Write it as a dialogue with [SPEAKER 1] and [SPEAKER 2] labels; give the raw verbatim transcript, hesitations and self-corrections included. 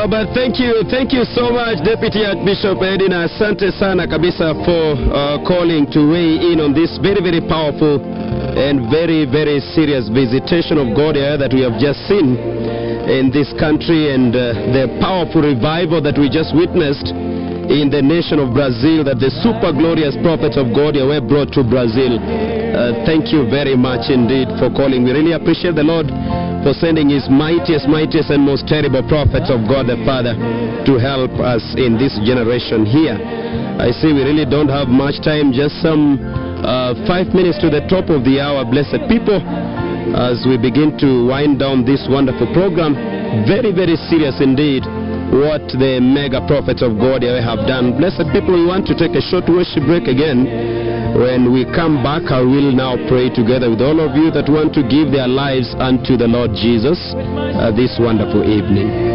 [SPEAKER 1] Uh, but thank you, thank you so much, Deputy Archbishop Edina. Asante sana kabisa for uh, calling to weigh in on this very, very powerful and very, very serious visitation of God here that we have just seen in this country, and uh, the powerful revival that we just witnessed in the nation of Brazil, that the super glorious prophets of God were brought to Brazil. Uh, thank you very much indeed for calling. We really appreciate the Lord for sending his mightiest, mightiest and most terrible prophets of God the Father to help us in this generation here. I see we really don't have much time, just some uh, five minutes to the top of the hour, blessed people, as we begin to wind down this wonderful program. Very, very serious indeed what the mega prophets of God have done. Blessed people, we want to take a short worship break again. When we come back, I will now pray together with all of you that want to give their lives unto the Lord Jesus uh, this wonderful evening.